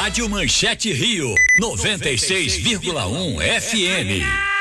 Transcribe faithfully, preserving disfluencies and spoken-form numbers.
Rádio Manchete Rio, noventa e seis vírgula um F M.